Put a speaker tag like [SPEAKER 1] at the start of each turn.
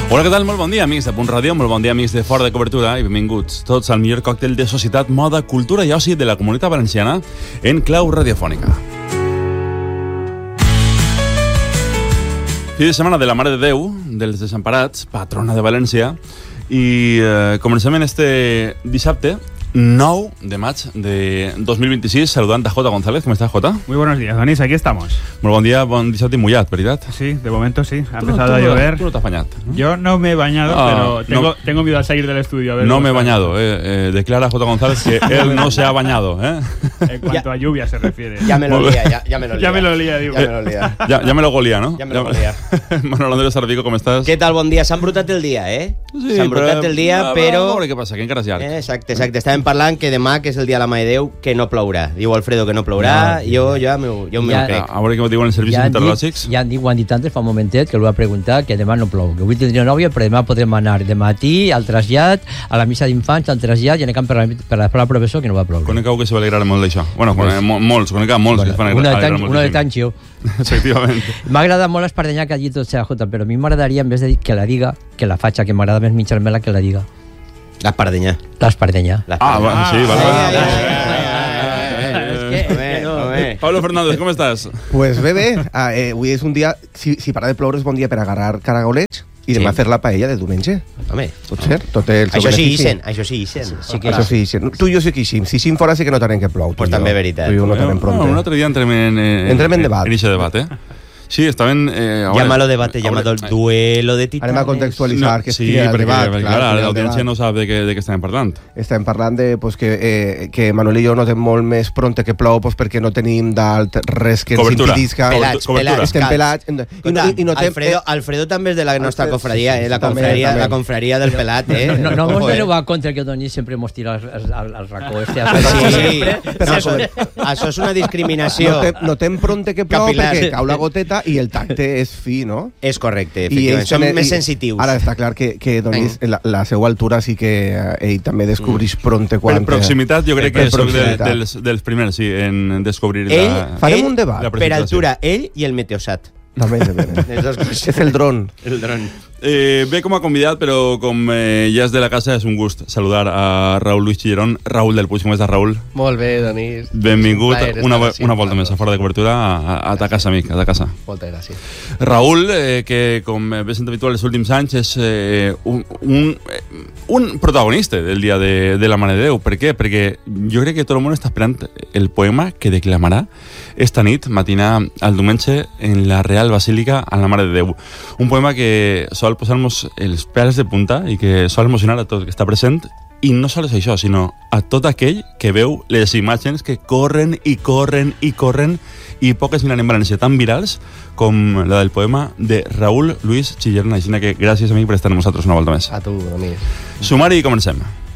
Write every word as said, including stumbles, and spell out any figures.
[SPEAKER 1] Hola, què tal? Molt bon dia, amics de Punt Ràdio, molt bon dia, amics de Fora de Cobertura, i benvinguts tots al millor còctel de societat, moda, cultura i oci de la Comunitat Valenciana en clau radiofònica. Fi de setmana de la Mare de Déu, dels Desemparats, patrona de València, i eh, comencem en este dissabte, nou de maig de dos mil veintiséis, saludant a Jota González. ¿Cómo estás, Jota?
[SPEAKER 2] Muy buenos días, Donís, aquí estamos.
[SPEAKER 1] Muy buen día, buen dissabte y mullat, ¿verdad?
[SPEAKER 2] Sí, de momento sí, ha
[SPEAKER 1] Tú
[SPEAKER 2] empezado
[SPEAKER 1] no,
[SPEAKER 2] a
[SPEAKER 1] tú
[SPEAKER 2] llover.
[SPEAKER 1] No, tú no te has bañado, ¿no?
[SPEAKER 2] Yo no me he bañado,
[SPEAKER 1] Ah,
[SPEAKER 2] pero tengo,
[SPEAKER 1] no.
[SPEAKER 2] tengo miedo a salir del estudio. A ver
[SPEAKER 1] No me he
[SPEAKER 2] está.
[SPEAKER 1] bañado, eh, eh, declara Jota González que él no se ha bañado, ¿eh?
[SPEAKER 2] En cuanto
[SPEAKER 3] Ya.
[SPEAKER 2] a lluvia se refiere.
[SPEAKER 3] Ya me lo lía, ya, ya me lo lía.
[SPEAKER 2] Ya me lo lía, digo.
[SPEAKER 3] Ya me lo lía.
[SPEAKER 1] Ya, ya me lo golía, ¿no?
[SPEAKER 3] Ya me lo golía.
[SPEAKER 1] Manuel Andrés Sardico, ¿cómo estás?
[SPEAKER 3] Què tal? Bon dia. S'ha embrutat el dia, eh? S'ha embrutat el dia, però...
[SPEAKER 1] A veure què passa, que encara és llarg.
[SPEAKER 3] Eh, exacte, exacte. Estàvem parlant que demà, que és el dia de la Mare de Déu, que no plourà. Diu Alfredo que no plourà,
[SPEAKER 4] No,
[SPEAKER 3] jo, jo, ja m'ho jo m'ho
[SPEAKER 4] Ja-
[SPEAKER 3] crec.
[SPEAKER 1] A veure què diuen els servicis
[SPEAKER 4] Ja han, dit,
[SPEAKER 1] meteorològics.
[SPEAKER 4] ja han dit, ho han dit antes fa un momentet, que el va preguntar, que demà no plou, que avui tindria nòvia, però demà podrem anar de matí al trasllat, a la missa d'infants, al trasllat, i anem per la, per la, per la professor, que no va ploure.
[SPEAKER 1] Conec algú que se va alegrar molt d'això. Bueno, conec mo- molts, conec a molts que es van
[SPEAKER 4] Uno de,
[SPEAKER 1] alegrar
[SPEAKER 4] tan, uno de
[SPEAKER 1] moltíssim.
[SPEAKER 4] Tanxio.
[SPEAKER 1] Efectivament.
[SPEAKER 4] M'ha agradat molt l'Espardenyà que ha dit tot J J, però a mi m'agradaria, en vez de dir que la diga, que la faig, que m'agrada més mitjar-me-la que la diga.
[SPEAKER 3] L'Espardenyà.
[SPEAKER 4] L'Espardenyà.
[SPEAKER 1] Ah, bueno, sí, vale,
[SPEAKER 3] Ai,
[SPEAKER 1] vale.
[SPEAKER 3] ai, ai, ai, ai, ai.
[SPEAKER 4] És que-
[SPEAKER 3] Home, home.
[SPEAKER 1] Pablo Fernández, com estàs?
[SPEAKER 5] Pues bé, bé. Ah, eh, avui és un dia... Si, si para de ploure és bon dia per agarrar caragolets i demà
[SPEAKER 3] Sí.
[SPEAKER 5] fer la paella de diumenge.
[SPEAKER 3] Home,
[SPEAKER 5] Pot ser? Tot el seu
[SPEAKER 3] això sí
[SPEAKER 5] benefici.
[SPEAKER 3] ixen, això sí ixen.
[SPEAKER 4] Sí que
[SPEAKER 5] Això sí, sí. Tu i jo sí que ixim. Si ixim fora sí que notarem que plou. tu
[SPEAKER 3] Pues
[SPEAKER 5] i jo.
[SPEAKER 3] també veritat.
[SPEAKER 5] Tu i jo notarem
[SPEAKER 1] Bueno,
[SPEAKER 5] pronte.
[SPEAKER 1] un altre dia entrem en... Eh,
[SPEAKER 5] Entrem en debat.
[SPEAKER 1] En aquest debat, eh? Sí, estaven... Eh, a veure,
[SPEAKER 3] Llámalo debate,
[SPEAKER 1] a
[SPEAKER 3] llámalo
[SPEAKER 1] veure,
[SPEAKER 3] duelo de titanes.
[SPEAKER 5] Anem a contextualitzar
[SPEAKER 1] No,
[SPEAKER 5] que
[SPEAKER 1] sí,
[SPEAKER 5] estigui el
[SPEAKER 1] perquè,
[SPEAKER 5] debat.
[SPEAKER 1] perquè,
[SPEAKER 5] clar,
[SPEAKER 1] clar,
[SPEAKER 5] el
[SPEAKER 1] l'audiència
[SPEAKER 5] debat.
[SPEAKER 1] no sap de què, de què estem parlant.
[SPEAKER 5] Estem parlant de pues, que, eh, que Manuel i jo notem molt més pronte que plou pues, perquè no tenim dalt res que ens
[SPEAKER 1] Cobertura.
[SPEAKER 5] impedisca.
[SPEAKER 3] Pelats,
[SPEAKER 1] Cobertura.
[SPEAKER 3] pelats.
[SPEAKER 5] Estem
[SPEAKER 3] cal.
[SPEAKER 5] pelats. I,
[SPEAKER 3] Escolta,
[SPEAKER 5] i, i notem,
[SPEAKER 3] Alfredo, Alfredo també és de la nostra
[SPEAKER 5] Alfredo,
[SPEAKER 3] cofradia,
[SPEAKER 5] sí, sí,
[SPEAKER 3] eh? La
[SPEAKER 5] també,
[SPEAKER 3] confraria,
[SPEAKER 5] també.
[SPEAKER 3] la confraria del pelat, eh?
[SPEAKER 4] No, no
[SPEAKER 3] Ojo,
[SPEAKER 4] vos
[SPEAKER 3] eh?
[SPEAKER 4] aneu a contra que el Donís sempre mos tira al, al, al racó este.
[SPEAKER 3] Sí,
[SPEAKER 5] Però
[SPEAKER 3] no, això, això és una discriminació.
[SPEAKER 5] notem, notem pronte que plou
[SPEAKER 3] Capilar.
[SPEAKER 5] perquè cau la goteta i el tacte és fi, no?
[SPEAKER 3] És correcte,
[SPEAKER 5] I
[SPEAKER 3] efectivament.
[SPEAKER 5] ells
[SPEAKER 3] Som
[SPEAKER 5] tenen-
[SPEAKER 3] més
[SPEAKER 5] i-
[SPEAKER 3] sensitius.
[SPEAKER 5] Ara està clar que, que Donís, la, la seva altura sí que eh, ell també descobreix pronte quan...
[SPEAKER 1] Per proximitat, jo crec
[SPEAKER 5] Per
[SPEAKER 1] que soc de,
[SPEAKER 5] proximitat.
[SPEAKER 1] dels, dels primers, sí, en descobrir
[SPEAKER 3] Ell,
[SPEAKER 1] la...
[SPEAKER 5] Farem
[SPEAKER 3] ell,
[SPEAKER 5] un debat.
[SPEAKER 1] La
[SPEAKER 3] per
[SPEAKER 1] precipitació.
[SPEAKER 3] altura, ell i el meteosat.
[SPEAKER 5] També, també.
[SPEAKER 3] Les dues coses.
[SPEAKER 5] És el dron.
[SPEAKER 3] El dron.
[SPEAKER 1] Eh, ve com a convidat, però com eh, ja és de la casa, és un gust saludar a Raúl Luis Chillerón. Raúl del Puig, com estàs, Raúl?
[SPEAKER 6] Molt bé, Donís.
[SPEAKER 1] Benvingut
[SPEAKER 6] És un plaer
[SPEAKER 1] una,
[SPEAKER 6] estar així
[SPEAKER 1] una
[SPEAKER 6] amb
[SPEAKER 1] volta més a
[SPEAKER 6] vosaltres.
[SPEAKER 1] Fora de Cobertura, a, a, a ta casa, amic, a ta casa.
[SPEAKER 6] Moltes gràcies.
[SPEAKER 1] Raúl, eh, que com bé sent habitual els últims anys, és eh, un, un, eh, un protagonista del dia de, de la Mare de Déu. Per què? Perquè jo crec que tot el món està esperant el poema que declamarà esta nit, matina al diumenge, en la Real Basílica a la Mare de Déu. Un poema que sol posar-nos els pèls de punta i que sol emocionar a tot el que està present, i no sols això, sinó a tot aquell que veu les imatges que corren i corren i corren i poques miren en València tan virals com la del poema de Raúl Luis Chillerón. Així que gràcies, amic, per estar amb nosaltres una volta més.
[SPEAKER 6] A tu, Donís.
[SPEAKER 1] Sumari i comencem.